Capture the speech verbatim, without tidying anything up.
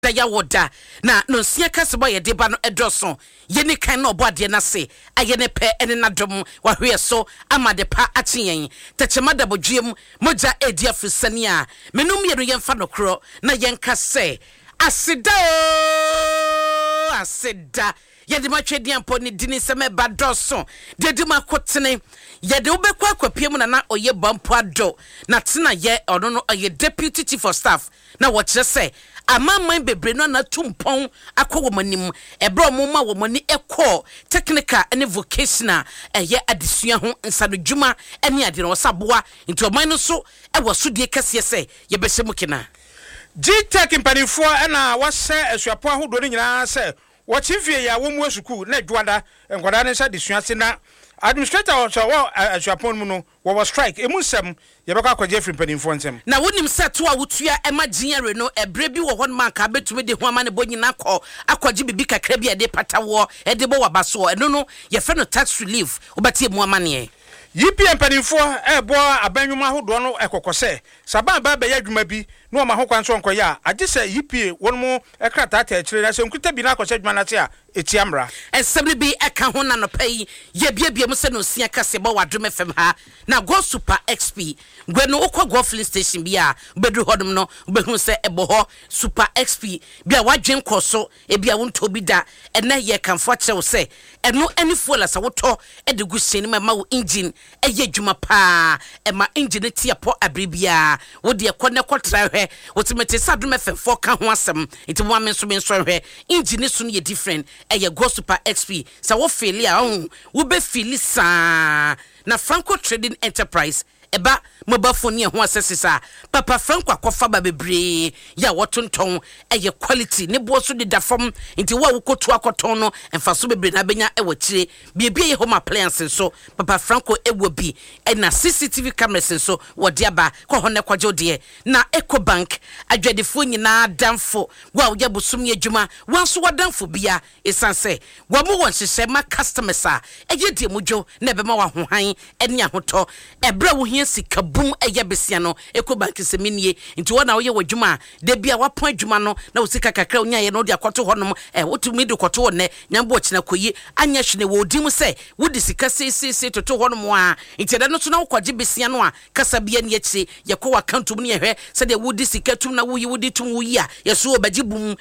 ya woda na no sia kasebo ye deba no edoso ye ni kan no boade na se aye ne pe ene na dom wa hwe so amade pa acheyen techema da bodwiem moja edi afrisani a menum ye no ye mfa no kro na ye nka se aseda aseda ye de matwedi ampo ni dini se me ba doso de de makotene ye de obekwa akwapiem na na oye bampo ado na tena ye ono no oye deputy chief of staff na wo kire se amamman bebre no na tumpon akọ womanim ebro mo ma womani ekọ technical and vocational eye adesua ho nsanodwuma ene ade no saboa nti oman no so e wo so de kase se ye behye mukina G-Tech impanifo na wase asuapo ahodo ni nyina se wo chifie ya wo mu asuku na adwada nkwada ne sha desua se na administrator so wo asuapo mu no wo strike emu nsem ye beka akwaje free impanifo nsem na wonim seto a wotua ema ginyere no ebre bi wo hon man ka betumi de ho ama ne bonyina kọ akwaje bibi kakra bi ade patawo e de bo wabaso eno no ye fe no tax relief obati emu ama ne U P M panifo e bo abanwuma ahodo no ekokose saban ba be ya dwuma bi no ma ho kwanso nkoya age se U P won mu ekrata ta akire na se nkuta bi na akose dwuma na te a etiamra esebri bi eka ho na no pai ye biabia mu se no sia kase bo wadom F M ha na go super X P gwe no okwa go filling station bi a bedu hodom no behu se ebo ho super X P bia wadwen koso e bia wonto bi da ena ye kanfo chew se eno any fuel asa woto e de gusen ma ma wo engine eye dwuma pa e ma engine tie po abribia wo de ekone kotra hwe wotimete sadom F M four ka ho asem enti mo amen so men so hwe engine so no ye different eye go super X P sa wo feel a wo be feel sa na Franco Trading Enterprise eba mobile phone ho asesisa papa Franco akofa ba bebre ya wotonton eye quality ne bo so de da fam nti wa wokoto akoton no emfa so bebre na benya e wachire bibie ye home appliance so papa Franco ewo bi e na C C T V cameras so wode aba ko hone kwajo de na Ecobank adwadefo nyina danfo wa wo yabosum ye dwuma wanso wadanfo bia esanse wa mo won hyehyɛ ma customers a eye de mudwo na be ma wa hohan ene ahoto ebra wo sika boom eye besia no Ecobank seminie nti wona wo ye wadwuma de bia wapon adwuma no na wo sika kakra onya ye no de akoto honom eh wotumi de koto wonne nyambo kina koyi anya hwene wo dim se wo de sika sesese toto honom a nti da no so na wo kwaje besia no a kasa bia ne akire ye ko account mu ne hwe se de wo de sika tum na wo yi wo de tum wo yi a ye so obagi boom